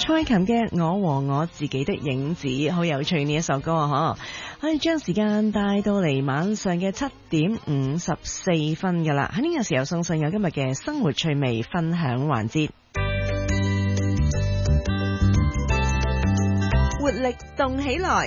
蔡琴嘅《我和我自己的影子》好有趣呢一首歌啊！可以將時間帶到嚟晚上嘅7:54噶啦。喺呢個時候送上有今日嘅生活趣味分享環節，活力動起來，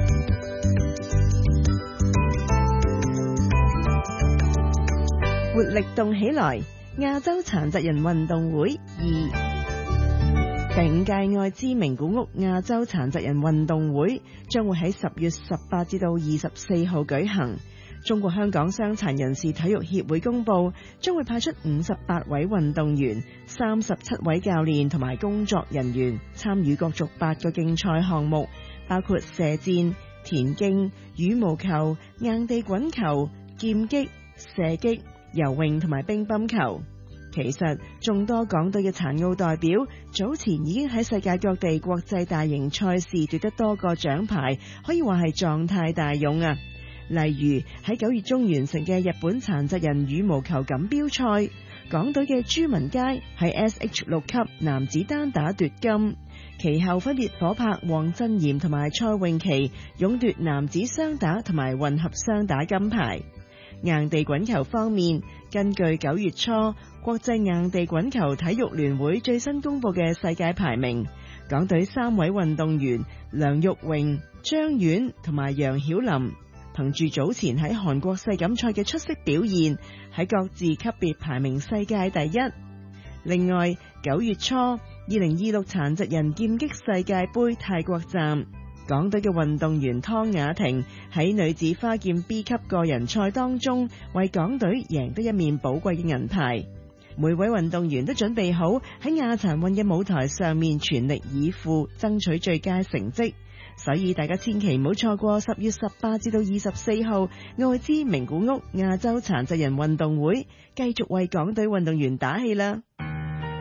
活力動起來，亞洲殘疾人運動會2。第5屆愛知名古屋亞洲殘疾人運動會將會喺10月18至到24號舉行。中國香港傷殘人士體育協會公佈，將會派出58位運動員、37位教練同埋工作人員參與角逐8個競賽項目，包括射箭、田徑、羽毛球、硬地滾球、劍擊、射擊、游泳同埋乒乓球。其實眾多港隊嘅殘奧代表早前已經喺世界各地國際大型賽事奪得多個獎牌，可以話係狀態大勇啊！例如喺9月中完成嘅日本殘疾人羽毛球錦標賽，港隊嘅朱文佳喺 SH6 級男子單打奪金，其後分別夥拍黃鎮炎同埋蔡詠琪勇奪男子雙打同埋混合雙打金牌。硬地滾球方面，根據9月初國際硬地滾球體育聯會最新公布嘅世界排名，港隊3位運動員梁玉榮、張婉同埋楊曉琳，憑住早前喺韓國世錦賽嘅出色表現，喺各自級別排名世界第一。另外9月初2026殘疾人劍擊世界盃泰國站，港隊嘅運動員湯雅婷喺女子花劍 B 級個人賽當中，為港隊贏得一面寶貴嘅銀牌。每位運動員都準備好喺亞殘運嘅舞台上面全力以赴，爭取最佳成績。所以大家千祈唔好錯過10月18至到24號愛知名古屋亞洲殘疾人運動會，繼續為港隊運動員打氣啦！